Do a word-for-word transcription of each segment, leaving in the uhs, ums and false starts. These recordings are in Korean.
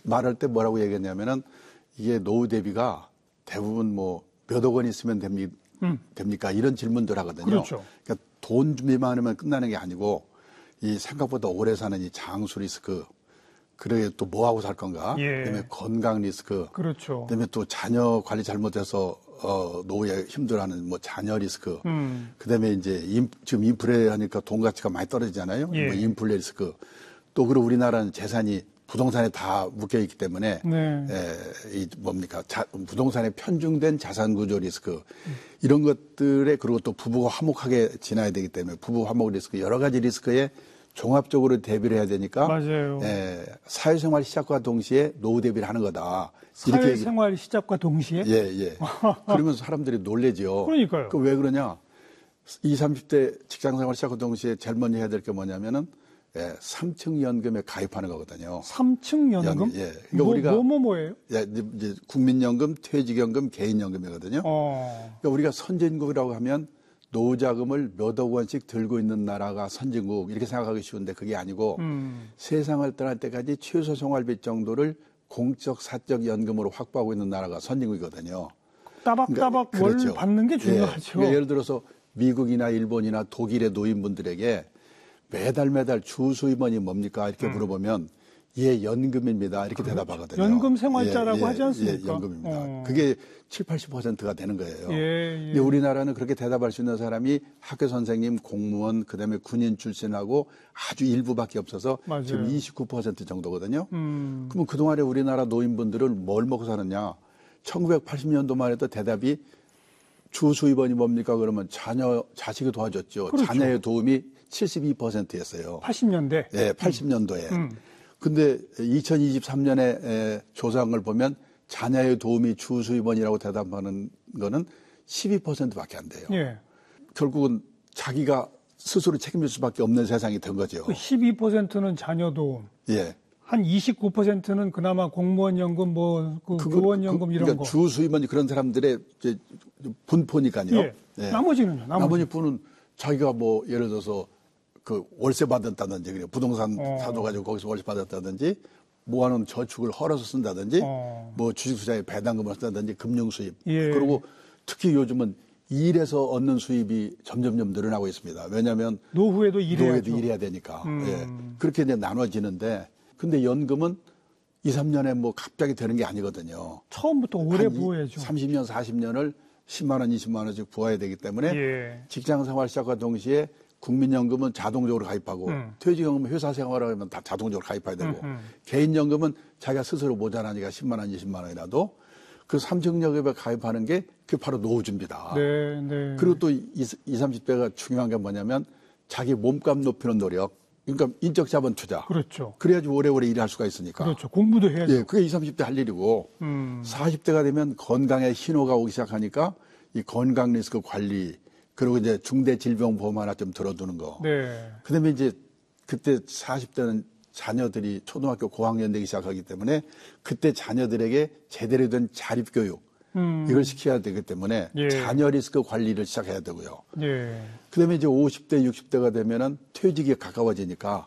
말할 때 뭐라고 얘기했냐면은 이게 노후 대비가 대부분 뭐 몇억 원 있으면 됩니, 음. 됩니까? 이런 질문들 하거든요. 그렇죠. 그러니까 돈 준비만 하면 끝나는 게 아니고 이 생각보다 오래 사는 이 장수 리스크, 그래 또 뭐 하고 살 건가? 예. 그다음에 건강 리스크, 그렇죠. 그다음에 또 자녀 관리 잘못해서 어, 노후에 힘들어하는 뭐 자녀 리스크, 음. 그다음에 이제 인, 지금 인플레 하니까 돈 가치가 많이 떨어지잖아요. 예. 뭐 인플레 리스크. 또 그리고 우리나라는 재산이 부동산에 다 묶여 있기 때문에 네. 에, 이 뭡니까 자, 부동산에 편중된 자산 구조 리스크 음. 이런 것들에 그리고 또 부부가 화목하게 지나야 되기 때문에 부부 화목 리스크 여러 가지 리스크에 종합적으로 대비를 해야 되니까 맞아요. 에, 사회생활 시작과 동시에 노후 대비를 하는 거다. 사회생활 시작과 동시에? 예, 예. 그러면서 사람들이 놀래죠. 그러니까요. 그 왜 그러냐? 이십, 삼십 대 직장생활 시작과 동시에 제일 먼저 해야 될 게 뭐냐면은 예, 삼층 연금에 가입하는 거거든요. 삼층 연금? 연금, 예. 그러니까 뭐, 우리가 뭐, 뭐, 뭐예요? 예, 이제 국민연금, 퇴직연금, 개인연금이거든요. 어. 그러니까 우리가 선진국이라고 하면 노후자금을 몇억 원씩 들고 있는 나라가 선진국 이렇게 생각하기 쉬운데 그게 아니고 음. 세상을 떠날 때까지 최소 생활비 정도를 공적 사적 연금으로 확보하고 있는 나라가 선진국이거든요. 따박따박 그러니까, 뭘 그렇죠. 받는 게 중요하죠. 예, 그러니까 예를 들어서 미국이나 일본이나 독일의 노인분들에게 매달 매달 주 수입원이 뭡니까 이렇게 음. 물어보면 예 연금입니다 이렇게 그렇죠. 대답하거든요. 연금 생활자라고 예, 예, 하지 않습니까? 예, 연금입니다. 어. 그게 칠, 팔십 퍼센트가 되는 거예요. 예, 예. 근데 우리나라는 그렇게 대답할 수 있는 사람이 학교 선생님, 공무원, 그다음에 군인 출신하고 아주 일부밖에 없어서 맞아요. 지금 이십구 퍼센트 정도거든요. 음. 그러면 그동안에 우리나라 노인분들은 뭘 먹고 사느냐? 천구백팔십 년도만 해도 대답이 주 수입원이 뭡니까? 그러면 자녀, 자식이 도와줬죠. 그렇죠. 자녀의 도움이 칠십이 퍼센트였어요. 팔십 년대? 네, 팔십 년도에. 음. 근데 이천이십삼 년에 조사한 걸 보면 자녀의 도움이 주 수입원이라고 대답하는 거는 십이 퍼센트밖에 안 돼요. 예. 결국은 자기가 스스로 책임질 수밖에 없는 세상이 된 거죠. 그 십이 퍼센트는 자녀 도움. 예. 한 이십구 퍼센트는 그나마 공무원 연금, 뭐, 그 교원 연금 그, 이런 그러니까 거. 주 수입원이 그런 사람들의 이제 분포니까요. 예. 예. 나머지는요? 나머지. 나머지 분은 자기가 뭐 예를 들어서 그 월세 받았다든지 그래 부동산 어. 사둬가지고 거기서 월세 받았다든지 모아놓은 저축을 헐어서 쓴다든지 어. 뭐 주식투자에 배당금을 쓴다든지 금융 수입. 예. 그리고 특히 요즘은 일에서 얻는 수입이 점점점 늘어나고 있습니다. 왜냐하면 노후에도 일해야죠. 노후에도 일해야 되니까. 음. 예. 그렇게 이제 나눠지는데 근데 연금은 이, 삼 년에 뭐 갑자기 되는 게 아니거든요. 처음부터 오래 부어야죠. 삼십 년, 사십 년을 십만 원, 이십만 원씩 부어야 되기 때문에 예. 직장 생활 시작과 동시에 국민연금은 자동적으로 가입하고 음. 퇴직연금은 회사 생활을 하면 다 자동적으로 가입해야 되고 음, 음. 개인연금은 자기가 스스로 모자라니까 십만 원, 이십만 원이라도 그 삼층연금에 가입하는 게 그게 바로 노후준비다. 네, 네. 그리고 또 이십, 삼십 대가 중요한 게 뭐냐면 자기 몸값 높이는 노력. 그러니까 인적 자본 투자. 그렇죠. 그래야지 오래오래 일할 수가 있으니까. 그렇죠. 공부도 해야죠. 예, 그게 이십, 삼십 대 할 일이고 음. 사십 대가 되면 건강에 신호가 오기 시작하니까 이 건강 리스크 관리 그리고 이제 중대 질병 보험 하나 좀 들어두는 거. 네. 그다음에 이제 그때 사십 대는 자녀들이 초등학교 고학년 되기 시작하기 때문에 그때 자녀들에게 제대로 된 자립교육 음. 이걸 시켜야 되기 때문에 예. 자녀 리스크 관리를 시작해야 되고요. 예. 그다음에 이제 오십 대, 육십 대가 되면은 퇴직이 가까워지니까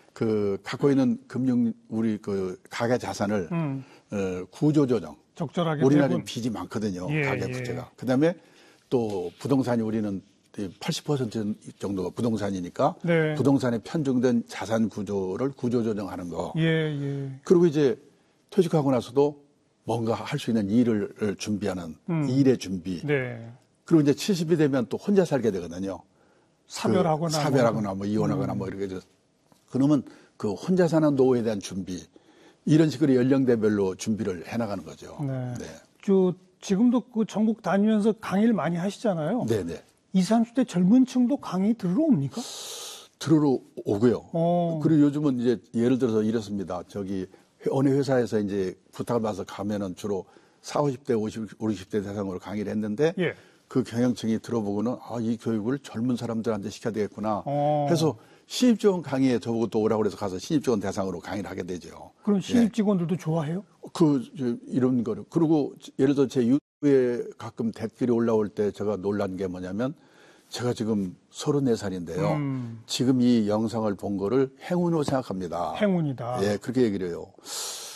그 갖고 있는 금융 우리 그 가계 자산을 음. 어, 구조조정. 적절하게. 우리나라는 빚이 많거든요. 예, 가계 예. 부채가. 그다음에 또 부동산이 우리는 팔십 퍼센트 정도가 부동산이니까 네. 부동산에 편중된 자산 구조를 구조조정하는 거. 예, 예. 그리고 이제 퇴직하고 나서도 뭔가 할 수 있는 일을 준비하는 음. 일의 준비. 네. 그리고 이제 칠십이 되면 또 혼자 살게 되거든요. 사별하거나. 그 사별하거나 뭐 이혼하거나 음. 뭐 이렇게 돼서. 그러면 그 혼자 사는 노후에 대한 준비. 이런 식으로 연령대별로 준비를 해나가는 거죠. 네. 네. 저 지금도 그 전국 다니면서 강의를 많이 하시잖아요. 네네. 이십, 삼십 대 젊은 층도 강의 들으러 옵니까? 들으러 오고요. 어. 그리고 요즘은 이제 예를 들어서 이렇습니다. 저기 어느 회사에서 이제 부탁을 받아서 가면은 주로 사십, 오십 대, 오십, 오십 대 대상으로 강의를 했는데 예. 그 경영층이 들어보고는 아, 이 교육을 젊은 사람들한테 시켜야 되겠구나 어. 해서 신입직원 강의에 저보고 또 오라고 해서 가서 신입직원 대상으로 강의를 하게 되죠. 그럼 신입직원들도 예. 좋아해요? 그, 저, 이런 거를. 그리고 예를 들어 제 유튜브에 가끔 댓글이 올라올 때 제가 놀란 게 뭐냐면 제가 지금 서른네 살인데요. 음. 지금 이 영상을 본 거를 행운으로 생각합니다. 행운이다. 예, 그렇게 얘기를 해요.